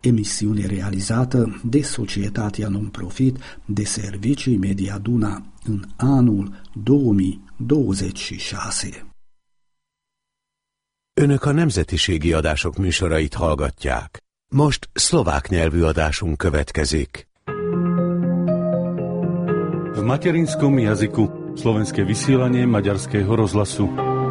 emissione realizată de societatea non-profit de servicii Media Duna în anul 2026. Önök a nemzetiségi adások műsorait hallgatják. Most szlovák nyelvű adásunk következik. V materinskom jazyku slovenské vysielanie Maďarského rozhlasu.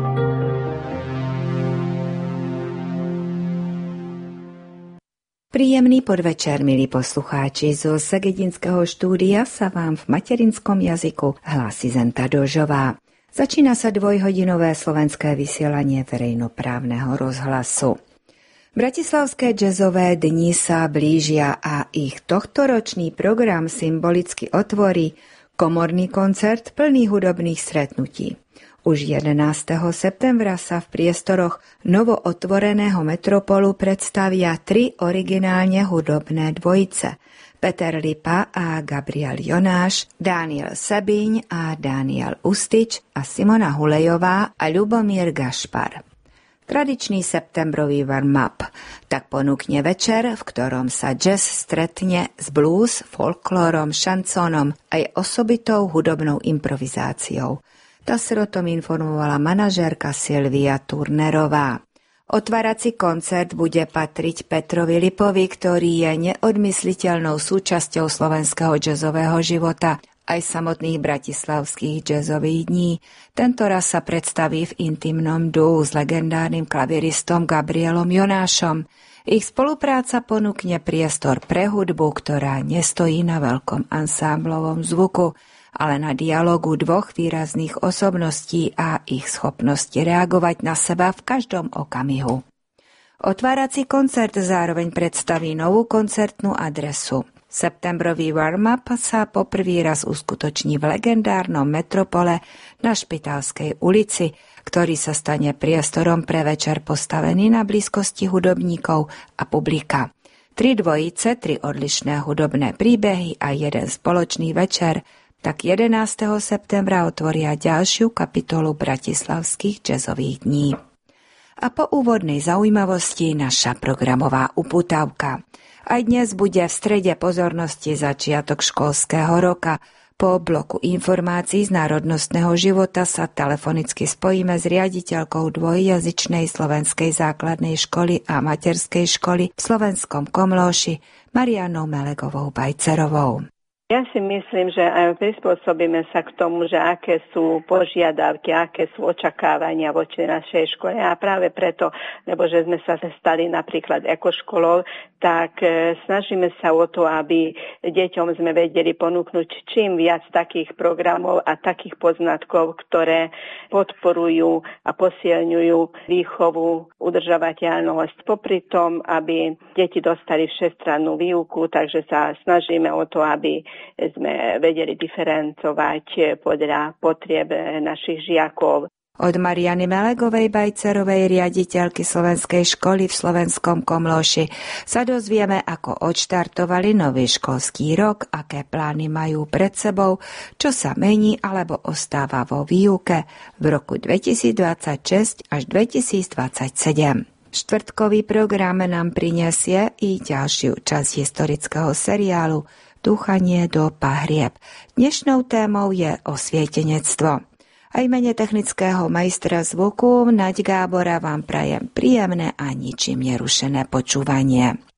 Príjemný podvečer, milí poslucháči. Zo Segedinského štúdia sa vám v materinskom jazyku hlási Zenta Dožová. Začína sa dvojhodinové slovenské vysielanie verejnoprávneho rozhlasu. Bratislavské jazzové dni sa blížia a ich tohtoročný program symbolicky otvorí komorný koncert plný hudobných stretnutí. Už 11. septembra sa v priestoroch novootvoreného Metropolu predstavia 3 originálne hudobné dvojice: Peter Lipa a Gabriel Jonáš, Daniel Sebiň a Daniel Ustič a Simona Hulejová a Ľubomír Gašpar. Tradičný septembrový warm-up tak ponúkne večer, v ktorom sa jazz stretne s blues, folklórom, šancónom aj osobitou hudobnou improvizáciou. TASR o tom informovala manažérka Silvia Turnerová. Otvárací koncert bude patriť Petrovi Lipovi, ktorý je neodmysliteľnou súčasťou slovenského jazzového života aj samotných bratislavských jazzových dní. Tento raz sa predstaví v intimnom duu s legendárnym klaviristom Gabrielom Jonášom. Ich spolupráca ponúkne priestor pre hudbu, ktorá nestojí na veľkom ansámblovom zvuku, ale na dialogu dvoch výrazných osobností a ich schopnosti reagovať na seba v každom okamihu. Otvárací koncert zároveň predstaví novú koncertnú adresu. Septembrový warm-up sa poprvý raz uskutoční v legendárnom Metropole na Špitálskej ulici, ktorý sa stane priestorom pre večer postavený na blízkosti hudobníkov a publika. 3 dvojice, 3 odlišné hudobné príbehy a jeden spoločný večer tak 11. septembra otvoria ďalšiu kapitolu bratislavských jazzových dní. A po úvodnej zaujímavosti naša programová upútavka. Aj dnes bude v strede pozornosti začiatok školského roka. Po bloku informácií z národnostného života sa telefonicky spojíme s riaditeľkou dvojjazyčnej slovenskej základnej školy a materskej školy v Slovenskom Komlóši Marianou Melegovou Bajcerovou. Ja si myslím, že aj prispôsobíme sa k tomu, že aké sú požiadavky, aké sú očakávania voči našej škole. A práve preto, lebo že sme sa stali napríklad ekoškolou, tak snažíme sa o to, aby deťom sme vedeli ponúknuť čím viac takých programov a takých poznatkov, ktoré podporujú a posilňujú výchovu, udržateľnosť. Popri tom, aby deti dostali všestrannú výuku, takže sa snažíme o to, aby sme vedeli diferencovať podľa potrieb našich žiakov. Od Mariany Melegovej Bajcerovej, riaditeľky slovenskej školy v Slovenskom Komlóši, sa dozvieme, ako odštartovali nový školský rok, aké plány majú pred sebou, čo sa mení alebo ostáva vo výuke v roku 2026 až 2027. Štvrtkový program nám prinesie i ďalšiu časť historického seriálu Dúchanie do pahrieb. Dnešnou témou je osvietenectvo. Aj mene technického majstra zvuku Naď Gábora vám prajem príjemné a ničím nerušené počúvanie.